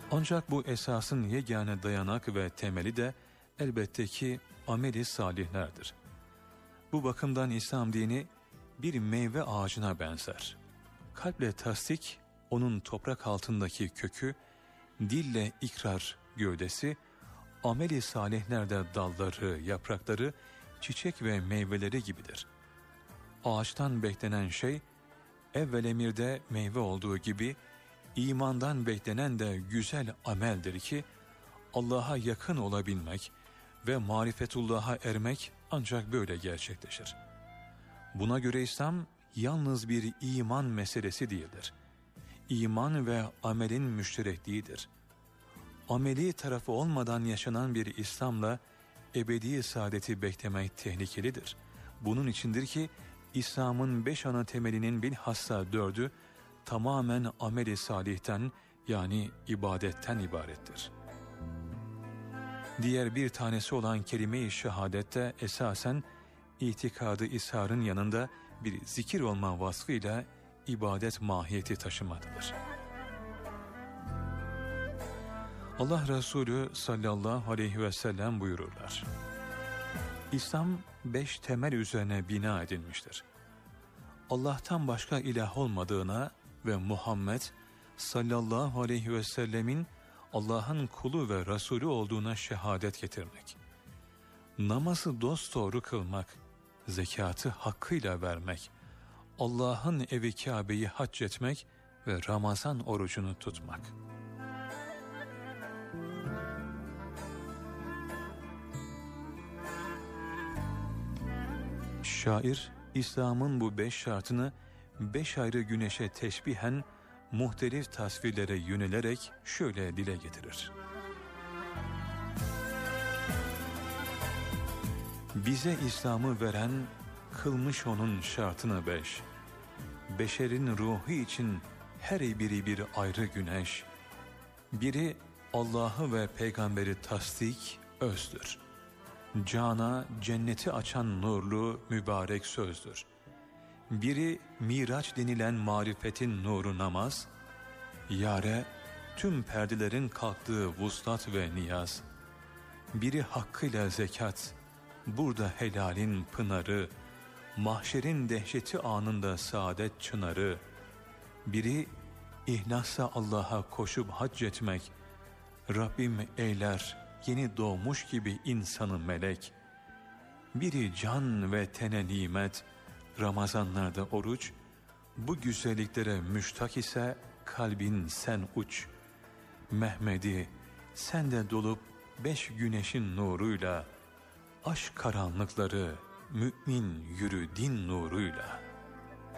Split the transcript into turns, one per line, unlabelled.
Ancak bu esasın yegane dayanak ve temeli de elbette ki ameli salihlerdir. Bu bakımdan İslam dini bir meyve ağacına benzer. Kalple tasdik onun toprak altındaki kökü, dille ikrar gövdesi, ameli salihlerde dalları, yaprakları, çiçek ve meyveleri gibidir. Ağaçtan beklenen şey, evvel emirde meyve olduğu gibi, imandan beklenen de güzel ameldir ki, Allah'a yakın olabilmek ve marifetullah'a ermek ancak böyle gerçekleşir. Buna göre İslam yalnız bir iman meselesi değildir. İman ve amelin müşterekliğidir. Ameli tarafı olmadan yaşanan bir İslam'la ebedi saadeti beklemek tehlikelidir. Bunun içindir ki İslam'ın 5 ana temelinin bilhassa 4'ü tamamen ameli salihten yani ibadetten ibarettir. Diğer bir tanesi olan kelime-i şehadette esasen itikadı isharın yanında bir zikir olma vasfıyla ibadet mahiyeti taşımaktadır. Allah Resulü sallallahu aleyhi ve sellem buyururlar. İslam 5 temel üzerine bina edilmiştir. Allah'tan başka ilah olmadığına ve Muhammed sallallahu aleyhi ve sellemin Allah'ın kulu ve Resulü olduğuna şehadet getirmek, namazı dosdoğru kılmak, zekatı hakkıyla vermek, Allah'ın evi Kabe'yi hac etmek ve Ramazan orucunu tutmak. Şair, İslam'ın bu 5 şartını 5 ayrı güneşe teşbihen muhtelif tasvirlere yönelerek şöyle dile getirir. Bize İslam'ı veren, kılmış onun şartını 5. Beşerin ruhu için her biri bir ayrı güneş. Biri Allah'ı ve peygamberi tasdik, özdür. Cana, cenneti açan nurlu, mübarek sözdür. Biri Miraç denilen marifetin nuru namaz, yare tüm perdelerin kalktığı vuslat ve niyaz. Biri hakkıyla zekat, burada helalin pınarı, mahşerin dehşeti anında saadet çınarı. Biri ihlasla Allah'a koşup hac etmek, Rabbim eyler yeni doğmuş gibi insanı melek. Biri can ve tene nimet, Ramazanlarda oruç, bu güzelliklere müştak ise kalbin sen uç. Mehmedi sen de dolup 5 güneşin nuruyla, aşk karanlıkları mümin yürü din nuruyla.